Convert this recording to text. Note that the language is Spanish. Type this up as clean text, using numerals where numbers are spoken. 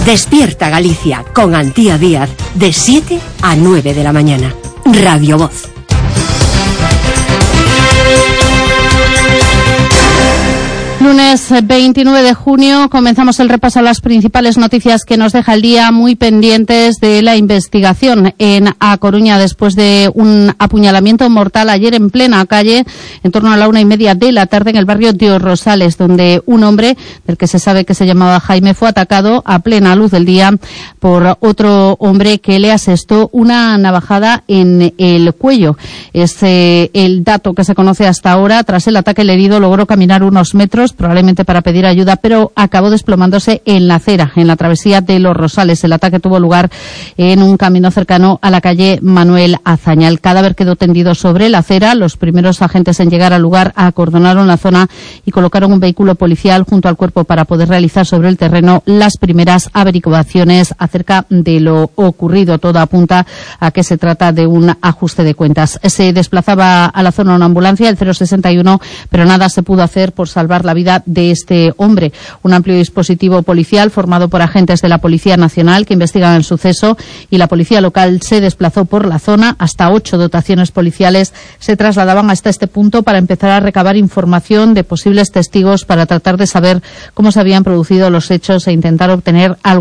Despierta Galicia con Antía Díaz de 7 a 9 de la mañana. Radio Voz. Lunes 29 de junio comenzamos el repaso a las principales noticias que nos deja el día, muy pendientes de la investigación en A Coruña después de un apuñalamiento mortal ayer en plena calle en torno a la 1:30 de la tarde en el barrio de Os Rosales, donde un hombre del que se sabe que se llamaba Jaime fue atacado a plena luz del día por otro hombre que le asestó una navajada en el cuello. Es el dato que se conoce hasta ahora. Tras el ataque, el herido logró caminar unos metros, probablemente para pedir ayuda, pero acabó desplomándose en la acera, en la travesía de Los Rosales. El ataque tuvo lugar en un camino cercano a la calle Manuel Azaña. El cadáver quedó tendido sobre la acera. Los primeros agentes en llegar al lugar acordonaron la zona y colocaron un vehículo policial junto al cuerpo para poder realizar sobre el terreno las primeras averiguaciones acerca de lo ocurrido. Todo apunta a que se trata de un ajuste de cuentas. Se desplazaba a la zona una ambulancia, el 061, pero nada se pudo hacer por salvar la vida de este hombre. Un amplio dispositivo policial formado por agentes de la Policía Nacional que investigan el suceso y la policía local se desplazó por la zona. Hasta 8 dotaciones policiales se trasladaban hasta este punto para empezar a recabar información de posibles testigos para tratar de saber cómo se habían producido los hechos e intentar obtener algo